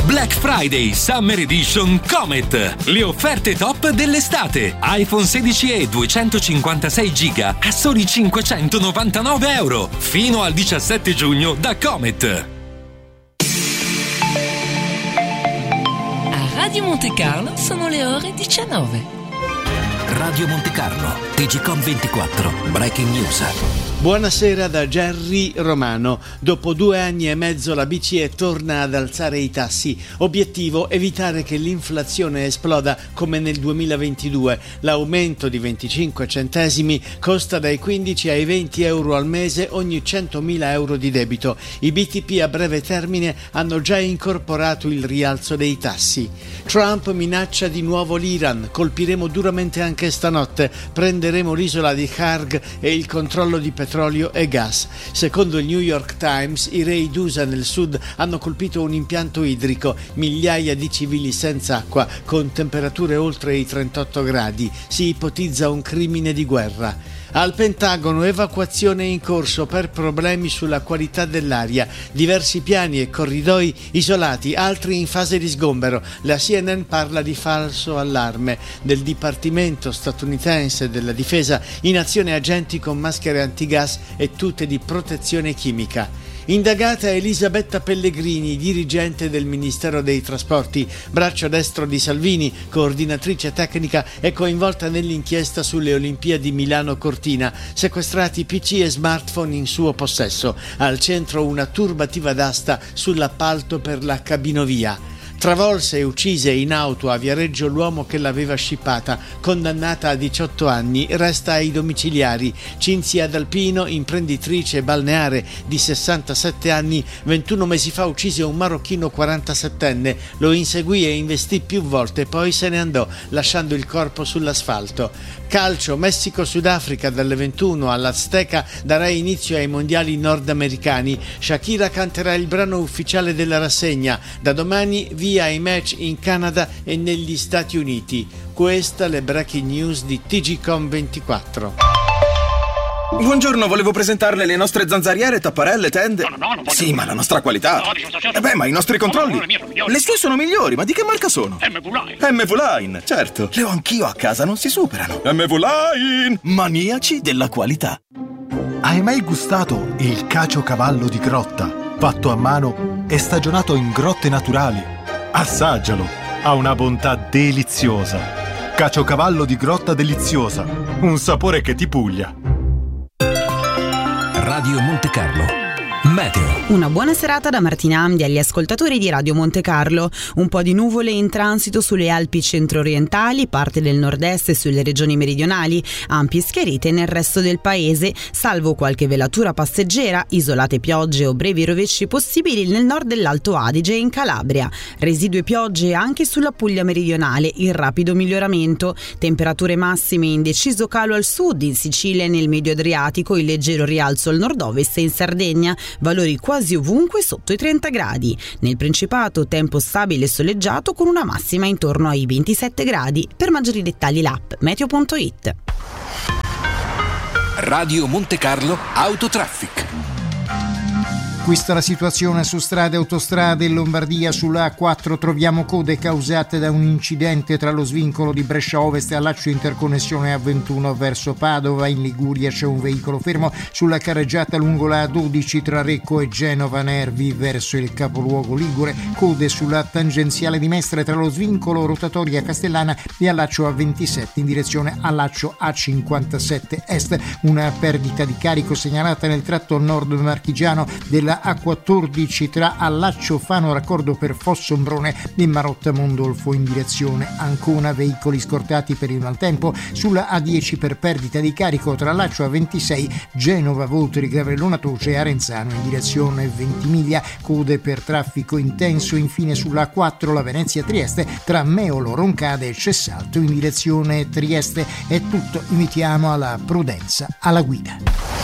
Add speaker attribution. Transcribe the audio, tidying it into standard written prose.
Speaker 1: Black Friday Summer Edition Comet. Le offerte top dell'estate. iPhone 16e 256 GB a soli €599. Fino al 17 giugno da Comet.
Speaker 2: A Radio Monte Carlo sono le ore 19.
Speaker 3: Radio Monte Carlo, TGcom 24, Breaking News.
Speaker 4: Buonasera da Gerry Romano. Dopo 2 anni e mezzo la BCE torna ad alzare i tassi. Obiettivo: evitare che l'inflazione esploda come nel 2022. L'aumento di 25 centesimi costa dai 15 ai 20 euro al mese ogni 100.000 euro di debito. I BTP a breve termine hanno già incorporato il rialzo dei tassi. Trump minaccia di nuovo l'Iran. Colpiremo duramente anche stanotte. Prenderemo l'isola di Kharg e il controllo di petrolio e gas. Secondo il New York Times, i re d'USA nel sud hanno colpito un impianto idrico, migliaia di civili senza acqua, con temperature oltre i 38 gradi. Si ipotizza un crimine di guerra. Al Pentagono, evacuazione in corso per problemi sulla qualità dell'aria. Diversi piani e corridoi isolati, altri in fase di sgombero. La CNN parla di falso allarme. Del Dipartimento statunitense della Difesa in azione agenti con maschere antigas e tute di protezione chimica. Indagata Elisabetta Pellegrini, dirigente del Ministero dei Trasporti, braccio destro di Salvini, coordinatrice tecnica e coinvolta nell'inchiesta sulle Olimpiadi Milano-Cortina. Sequestrati PC e smartphone in suo possesso. Al centro una turbativa d'asta sull'appalto per la cabinovia. Travolse e uccise in auto a Viareggio l'uomo che l'aveva scippata, condannata a 18 anni, resta ai domiciliari. Cinzia D'Alpino, imprenditrice balneare di 67 anni, 21 mesi fa uccise un marocchino 47enne, lo inseguì e investì più volte, poi se ne andò, lasciando il corpo sull'asfalto. Calcio, Messico-Sudafrica dalle 21 all'Azteca darà inizio ai mondiali nordamericani. Shakira canterà il brano ufficiale della rassegna. Da domani via ai match in Canada e negli Stati Uniti. Queste le breaking news di TGcom 24.
Speaker 5: Buongiorno, volevo presentarle le nostre zanzariere, tapparelle, tende.
Speaker 6: No, non voglio.
Speaker 5: Sì, ma la nostra qualità. Ma i nostri controlli.
Speaker 6: No, le mie sono migliori.
Speaker 5: Le sue sono migliori, ma di che marca sono? MV-Line, certo. Le ho anch'io a casa, non si superano. MV-Line, maniaci della qualità.
Speaker 7: Hai mai gustato il caciocavallo di grotta, fatto a mano e stagionato in grotte naturali? Assaggialo, ha una bontà deliziosa. Caciocavallo di grotta deliziosa, un sapore che ti puglia.
Speaker 3: Radio Monte Carlo, meteo.
Speaker 8: Una buona serata da Martina Amdi agli ascoltatori di Radio Monte Carlo. Un po' di nuvole in transito sulle Alpi centro-orientali, parte del nord-est e sulle regioni meridionali, ampie schiarite nel resto del paese, salvo qualche velatura passeggera, isolate piogge o brevi rovesci possibili nel nord dell'Alto Adige e in Calabria. Residue piogge anche sulla Puglia meridionale, in rapido miglioramento. Temperature massime in deciso calo al sud, in Sicilia e nel medio Adriatico, in leggero rialzo al nord-ovest e in Sardegna, valori quasi ovunque sotto i 30 gradi. Nel Principato tempo stabile e soleggiato con una massima intorno ai 27 gradi. Per maggiori dettagli l'app meteo.it.
Speaker 3: Radio Monte Carlo Autotraffic.
Speaker 9: Questa è la situazione su strade e autostrade. In Lombardia sulla A4 troviamo code causate da un incidente tra lo svincolo di Brescia Ovest e all'accio interconnessione A21 verso Padova. In Liguria c'è un veicolo fermo sulla carreggiata lungo la A12 tra Recco e Genova Nervi verso il capoluogo ligure. Code sulla tangenziale di Mestre tra lo svincolo rotatoria Castellana e all'accio A27 in direzione all'accio A57 Est. Una perdita di carico segnalata nel tratto nord marchigiano della A14 tra Allaccio Fano raccordo per Fossombrone e Marotta Mondolfo in direzione Ancona. Veicoli scortati per il maltempo sulla A10 per perdita di carico tra Allaccio A26 Genova Voltri Gavrellona Toce e Arenzano in direzione Ventimiglia. Code per traffico intenso infine sulla A4 la Venezia Trieste tra Meolo Roncade e Cessalto in direzione Trieste. È tutto, invitiamo alla prudenza alla guida.